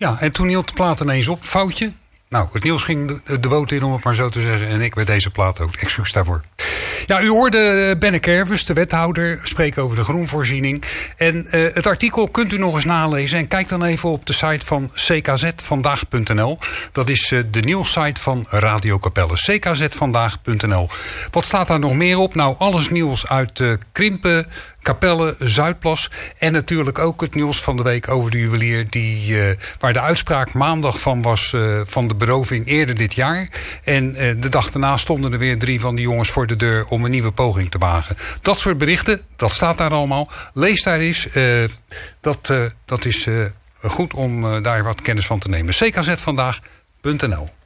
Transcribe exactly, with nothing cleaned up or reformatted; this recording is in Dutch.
Ja, en toen hield de plaat ineens op. Foutje. Nou, het nieuws ging de, de boot in, om het maar zo te zeggen. En ik met deze plaat ook. Excuus daarvoor. Ja, u hoorde Benne Kervers, de wethouder, spreken over de groenvoorziening. En uh, het artikel kunt u nog eens nalezen. En kijk dan even op de site van c k z vandaag punt n l. Dat is uh, de nieuwssite van Radio Capelle. c k z vandaag punt n l. Wat staat daar nog meer op? Nou, alles nieuws uit uh, Krimpen, Capelle, Zuidplas. En natuurlijk ook het nieuws van de week over de juwelier. Die, uh, waar de uitspraak maandag van was uh, van de beroving eerder dit jaar. En uh, de dag daarna stonden er weer drie van die jongens voor de deur om een nieuwe poging te wagen. Dat soort berichten, dat staat daar allemaal. Lees daar eens. Uh, dat, uh, dat is uh, goed om uh, daar wat kennis van te nemen. c k z vandaag punt n l